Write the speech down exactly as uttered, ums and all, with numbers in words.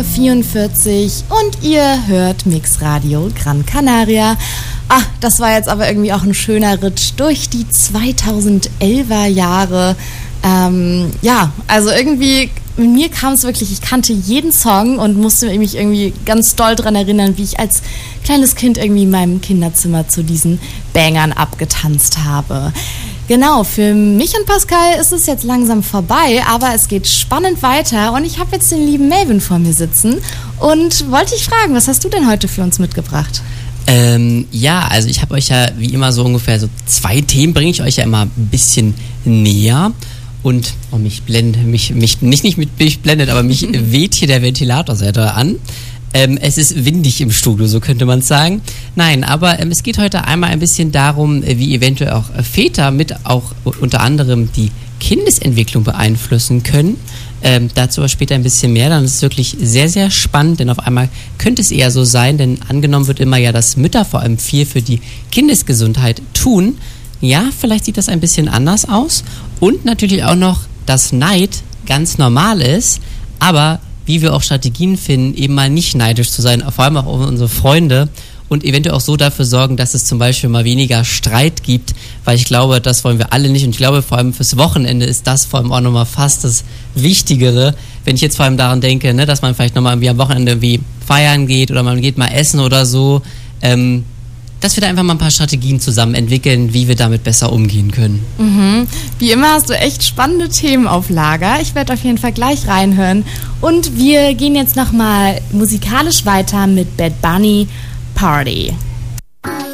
vierundvierzig und ihr hört Mix Radio Gran Canaria. Ah, das war jetzt aber irgendwie auch ein schöner Ritt durch die zweitausendelfer Jahre. Ähm, ja, also irgendwie, mit mir kam es wirklich, ich kannte jeden Song und musste mich irgendwie ganz doll daran erinnern, wie ich als kleines Kind irgendwie in meinem Kinderzimmer zu diesen Bangern abgetanzt habe. Genau, für mich und Pascal ist es jetzt langsam vorbei, aber es geht spannend weiter und ich habe jetzt den lieben Melvin vor mir sitzen und wollte dich fragen, was hast du denn heute für uns mitgebracht? Ähm, ja, also ich habe euch ja wie immer so ungefähr so zwei Themen, bringe ich euch ja immer ein bisschen näher und oh, mich blendet, mich, mich nicht, nicht mit mich blendet, aber mich weht hier der Ventilator sehr doll an. Ähm, es ist windig im Studio, so könnte man es sagen. Nein, aber ähm, es geht heute einmal ein bisschen darum, wie eventuell auch Väter mit auch unter anderem die Kindesentwicklung beeinflussen können. Ähm, dazu aber später ein bisschen mehr, dann ist es wirklich sehr, sehr spannend, denn auf einmal könnte es eher so sein, denn angenommen wird immer ja, dass Mütter vor allem viel für die Kindesgesundheit tun. Ja, vielleicht sieht das ein bisschen anders aus und natürlich auch noch, dass Neid ganz normal ist, aber wie wir auch Strategien finden, eben mal nicht neidisch zu sein, vor allem auch auf unsere Freunde und eventuell auch so dafür sorgen, dass es zum Beispiel mal weniger Streit gibt, weil ich glaube, das wollen wir alle nicht und ich glaube, vor allem fürs Wochenende ist das vor allem auch nochmal fast das Wichtigere, wenn ich jetzt vor allem daran denke, ne, dass man vielleicht nochmal irgendwie am Wochenende wie feiern geht oder man geht mal essen oder so, ähm, dass wir da einfach mal ein paar Strategien zusammen entwickeln, wie wir damit besser umgehen können. Mhm. Wie immer hast du echt spannende Themen auf Lager. Ich werde auf jeden Fall gleich reinhören. Und wir gehen jetzt nochmal musikalisch weiter mit Bad Bunny, Party.